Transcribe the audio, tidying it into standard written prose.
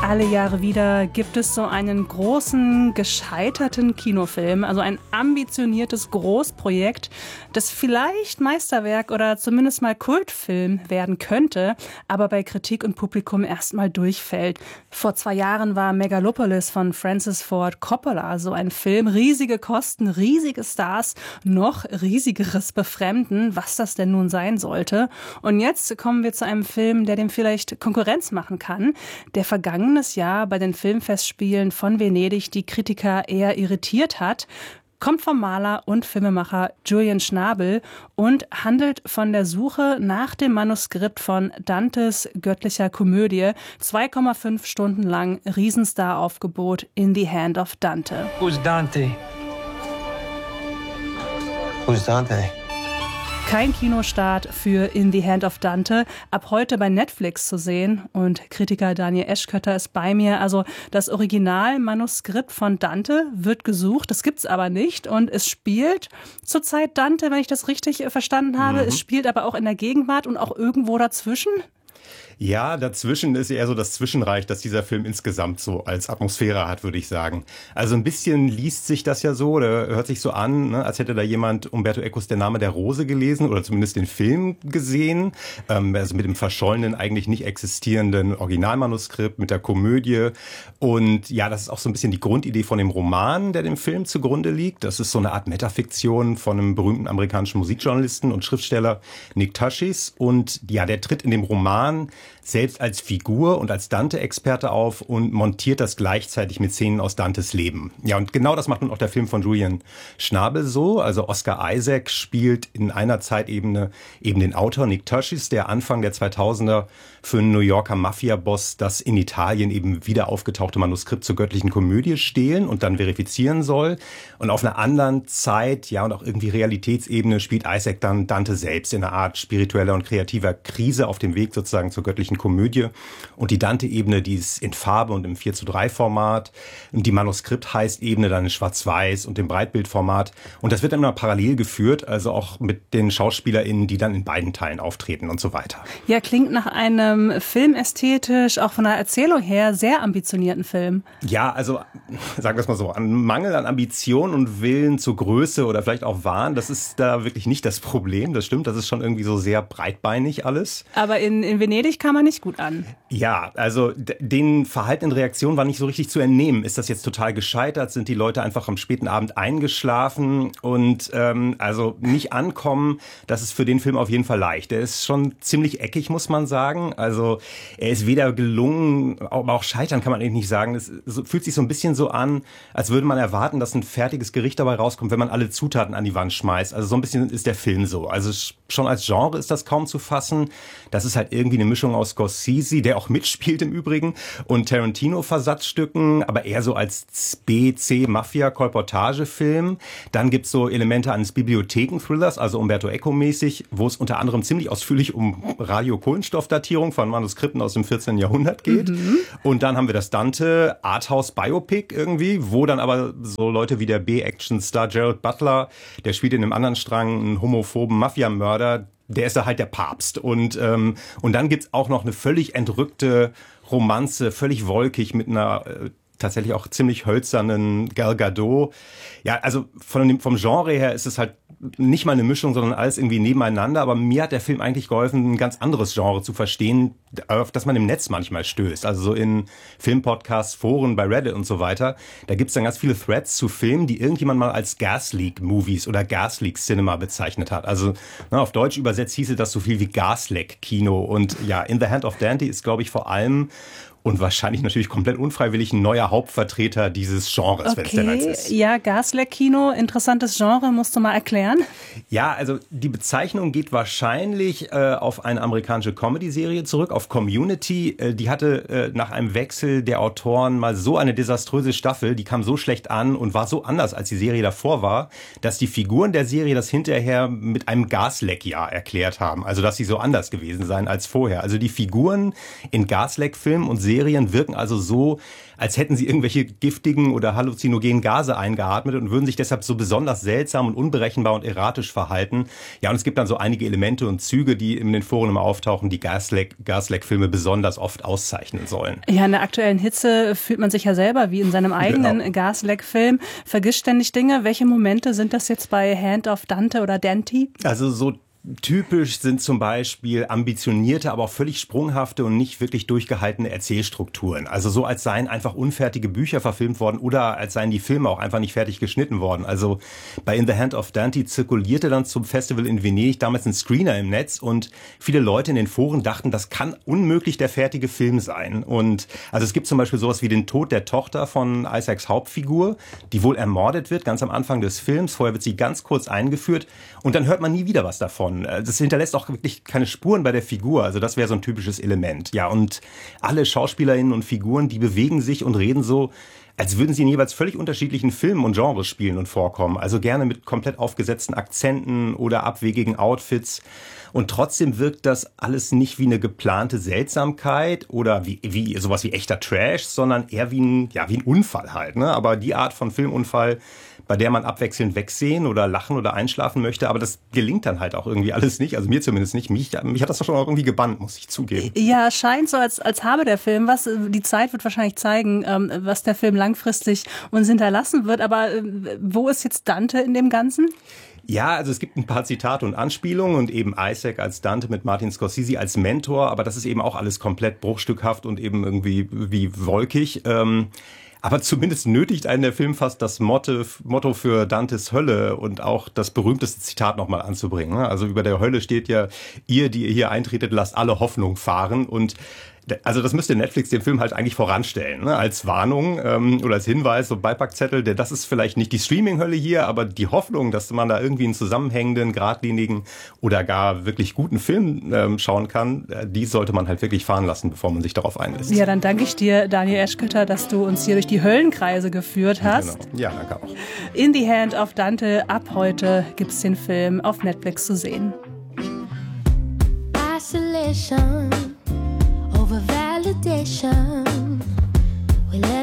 Alle Jahre wieder gibt es so einen großen, gescheiterten Kinofilm, also ein ambitioniertes Großprojekt, das vielleicht Meisterwerk oder zumindest mal Kultfilm werden könnte, aber bei Kritik und Publikum erstmal durchfällt. Vor 2 Jahren war Megalopolis von Francis Ford Coppola so ein Film. Riesige Kosten, riesige Stars, noch riesigeres Befremden, was das denn nun sein sollte. Und jetzt kommen wir zu einem Film, der dem vielleicht Konkurrenz machen kann, der vergangenes Jahr bei den Filmfestspielen von Venedig die Kritiker eher irritiert hat, kommt vom Maler und Filmemacher Julian Schnabel und handelt von der Suche nach dem Manuskript von Dantes göttlicher Komödie. 2,5 Stunden lang Riesenstar-Aufgebot in the Hand of Dante. Who's Dante? Who's Dante? Kein Kinostart für In the Hand of Dante, ab heute bei Netflix zu sehen. Und Kritiker Daniel Eschkötter ist bei mir. Also das Originalmanuskript von Dante wird gesucht, das gibt's aber nicht. Und es spielt zurzeit Dante, wenn ich das richtig verstanden habe. Es spielt aber auch in der Gegenwart und auch irgendwo dazwischen. Ja, dazwischen ist eher so das Zwischenreich, das dieser Film insgesamt so als Atmosphäre hat, würde ich sagen. Also ein bisschen liest sich das ja so oder hört sich so an, ne, als hätte da jemand Umberto Ecos Der Name der Rose gelesen oder zumindest den Film gesehen. Also mit dem verschollenen, eigentlich nicht existierenden Originalmanuskript, mit der Komödie. Und ja, das ist auch so ein bisschen die Grundidee von dem Roman, der dem Film zugrunde liegt. Das ist so eine Art Metafiktion von einem berühmten amerikanischen Musikjournalisten und Schriftsteller Nick Tushis. Und ja, der tritt in dem Roman selbst als Figur und als Dante-Experte auf und montiert das gleichzeitig mit Szenen aus Dantes Leben. Ja, und genau das macht nun auch der Film von Julian Schnabel so. Also Oscar Isaac spielt in einer Zeitebene eben den Autor Nick Tushis, der Anfang der 2000er für einen New Yorker Mafia-Boss das in Italien eben wieder aufgetauchte Manuskript zur göttlichen Komödie stehlen und dann verifizieren soll. Und auf einer anderen Zeit, ja, und auch irgendwie Realitätsebene spielt Isaac dann Dante selbst in einer Art spiritueller und kreativer Krise auf dem Weg sozusagen zur göttlichen Komödie. Und die Dante-Ebene, die ist in Farbe und im 4:3-Format. Und die Manuskript-Heißt-Ebene dann in Schwarz-Weiß und im Breitbildformat. Und das wird dann immer parallel geführt, also auch mit den SchauspielerInnen, die dann in beiden Teilen auftreten und so weiter. Ja, klingt nach einem filmästhetisch, auch von der Erzählung her, sehr ambitionierten Film. Ja, also sagen wir es mal so, an Mangel an Ambition und Willen zur Größe oder vielleicht auch Wahn, das ist da wirklich nicht das Problem. Das stimmt, das ist schon irgendwie so sehr breitbeinig alles. Aber in Venedig kam er nicht gut an. Ja, also den Verhalten in Reaktion war nicht so richtig zu entnehmen. Ist das jetzt total gescheitert? Sind die Leute einfach am späten Abend eingeschlafen? Und also nicht ankommen, das ist für den Film auf jeden Fall leicht. Der ist schon ziemlich eckig, muss man sagen. Also er ist weder gelungen, aber auch scheitern kann man eigentlich nicht sagen. Es fühlt sich so ein bisschen so an, als würde man erwarten, dass ein fertiges Gericht dabei rauskommt, wenn man alle Zutaten an die Wand schmeißt. Also so ein bisschen ist der Film so. Also schon als Genre ist das kaum zu fassen. Das ist halt irgendwie eine Mischung aus Scorsese, der auch mitspielt im Übrigen, und Tarantino-Versatzstücken, aber eher so als B-C-Mafia-Kolportagefilm. Dann gibt's so Elemente eines Bibliotheken-Thrillers, also Umberto Eco-mäßig, wo es unter anderem ziemlich ausführlich um Radiokohlenstoffdatierung von Manuskripten aus dem 14. Jahrhundert geht. Und dann haben wir das Dante Arthouse-Biopic irgendwie, wo dann aber so Leute wie der B-Action-Star Gerald Butler, der spielt in einem anderen Strang einen homophoben Mafia-Mörder, der ist da halt der Papst. Und dann gibt's auch noch eine völlig entrückte Romanze, völlig wolkig mit einer tatsächlich auch ziemlich hölzernen Gal Gadot. Ja, also vom Genre her ist es halt nicht mal eine Mischung, sondern alles irgendwie nebeneinander. Aber mir hat der Film eigentlich geholfen, ein ganz anderes Genre zu verstehen, auf das man im Netz manchmal stößt. Also so in Filmpodcasts, Foren, bei Reddit und so weiter. Da gibt's dann ganz viele Threads zu Filmen, die irgendjemand mal als Gas-Leak-Movies oder Gas-Leak-Cinema bezeichnet hat. Also auf Deutsch übersetzt hieße das so viel wie Gasleck-Kino. Und ja, In the Hand of Dante ist, glaube ich, vor allem und wahrscheinlich natürlich komplett unfreiwillig ein neuer Hauptvertreter dieses Genres, wenn es denn eins ist. Ja, Gasleck-Kino, interessantes Genre, musst du mal erklären. Ja, also die Bezeichnung geht wahrscheinlich auf eine amerikanische Comedy-Serie zurück, auf Community. Die hatte nach einem Wechsel der Autoren mal so eine desaströse Staffel, die kam so schlecht an und war so anders, als die Serie davor war, dass die Figuren der Serie das hinterher mit einem Gasleck-Jahr erklärt haben. Also, dass sie so anders gewesen seien als vorher. Also die Figuren in Gasleck-Filmen und Serien wirken also so, als hätten sie irgendwelche giftigen oder halluzinogenen Gase eingeatmet und würden sich deshalb so besonders seltsam und unberechenbar und erratisch verhalten. Ja, und es gibt dann so einige Elemente und Züge, die in den Foren immer auftauchen, die Gasleck Gasleck-Filme besonders oft auszeichnen sollen. Ja, in der aktuellen Hitze fühlt man sich ja selber wie in seinem eigenen Gasleck-Film. Vergisst ständig Dinge. Welche Momente sind das jetzt bei Hand of Dante oder Dante? Also so typisch sind zum Beispiel ambitionierte, aber auch völlig sprunghafte und nicht wirklich durchgehaltene Erzählstrukturen. Also so, als seien einfach unfertige Bücher verfilmt worden oder als seien die Filme auch einfach nicht fertig geschnitten worden. Also bei In the Hand of Dante zirkulierte dann zum Festival in Venedig damals ein Screener im Netz und viele Leute in den Foren dachten, das kann unmöglich der fertige Film sein. Und also es gibt zum Beispiel sowas wie den Tod der Tochter von Isaacs Hauptfigur, die wohl ermordet wird, ganz am Anfang des Films. Vorher wird sie ganz kurz eingeführt und dann hört man nie wieder was davon. Das hinterlässt auch wirklich keine Spuren bei der Figur. Also das wäre so ein typisches Element. Ja, und alle SchauspielerInnen und Figuren, die bewegen sich und reden so, als würden sie in jeweils völlig unterschiedlichen Filmen und Genres spielen und vorkommen. Also gerne mit komplett aufgesetzten Akzenten oder abwegigen Outfits. Und trotzdem wirkt das alles nicht wie eine geplante Seltsamkeit oder wie sowas wie echter Trash, sondern eher wie ein Unfall halt. Ne? Aber die Art von Filmunfall, bei der man abwechselnd wegsehen oder lachen oder einschlafen möchte. Aber das gelingt dann halt auch irgendwie alles nicht. Also mir zumindest nicht. Mich hat das doch schon auch irgendwie gebannt, muss ich zugeben. Ja, scheint so, als habe der Film was. Die Zeit wird wahrscheinlich zeigen, was der Film langfristig uns hinterlassen wird. Aber wo ist jetzt Dante in dem Ganzen? Ja, also es gibt ein paar Zitate und Anspielungen und eben Isaac als Dante mit Martin Scorsese als Mentor. Aber das ist eben auch alles komplett bruchstückhaft und eben irgendwie wie wolkig. Aber zumindest nötigt einen der Film fast das Motto für Dantes Hölle und auch das berühmteste Zitat nochmal anzubringen. Also über der Hölle steht ja, ihr, die ihr hier eintretet, lasst alle Hoffnung fahren. Und also das müsste Netflix den Film halt eigentlich voranstellen, ne? Als Warnung oder als Hinweis, so Beipackzettel, das ist vielleicht nicht die Streaming-Hölle hier, aber die Hoffnung, dass man da irgendwie einen zusammenhängenden, geradlinigen oder gar wirklich guten Film schauen kann, die sollte man halt wirklich fahren lassen, bevor man sich darauf einlässt. Ja, dann danke ich dir, Daniel Eschkötter, dass du uns hier durch die Höllenkreise geführt hast. Genau. Ja, danke auch. In the Hand of Dante, ab heute gibt's den Film auf Netflix zu sehen. Isolation over validation. We let